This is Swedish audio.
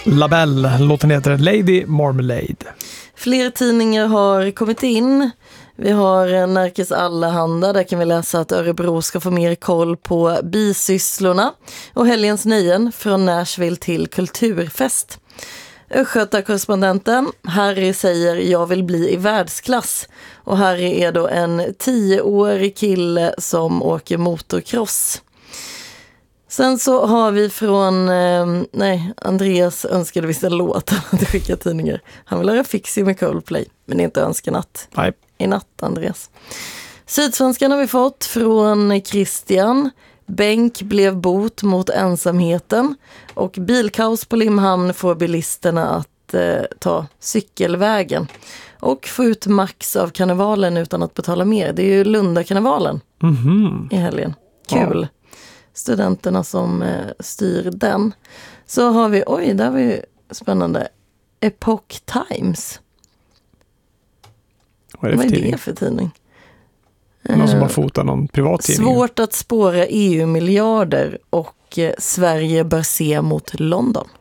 Labelle, låten heter Lady Marmalade. Fler tidningar har kommit in. Vi har Närkes Allehanda, där kan vi läsa att Örebro ska få mer koll på bisysslorna. Och helgens nöjen från Nashville till kulturfest. Östgöta-korrespondenten Harry säger jag vill bli i världsklass. Och Harry är då en 10-årig kille som åker motocross. Sen så har vi från, Andreas önskade visst en låt att skicka tidningar. Han vill höra Fixie med Coldplay, men det är inte önskenatt. Nej. I natt, Andreas. Sydsvenskan har vi fått från Christian. Bänk blev bot mot ensamheten. Och bilkaos på Limhamn får bilisterna att ta cykelvägen. Och få ut max av karnevalen utan att betala mer. Det är ju Lunda-karnevalen i helgen. Kul. Ja. Studenterna som styr den. Så har vi, där har vi spännande. Epoch Times. Vad är det för tidning? Någon som bara fotar någon privat tidning. Svårt att spåra EU-miljarder och Sverige bör se mot London.